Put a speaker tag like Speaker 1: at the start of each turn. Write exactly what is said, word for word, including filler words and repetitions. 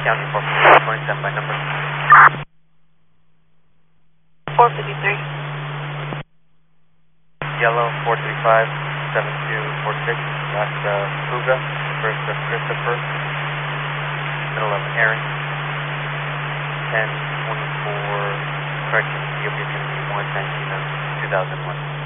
Speaker 1: County four fifty-three, going stand by number.
Speaker 2: four fifty-three.
Speaker 1: Yellow four three five seven two four six, that's uh, Puga, first of Christopher, middle of Aaron, ten twenty-four, correction, Ethiopia one nineteen of two thousand one.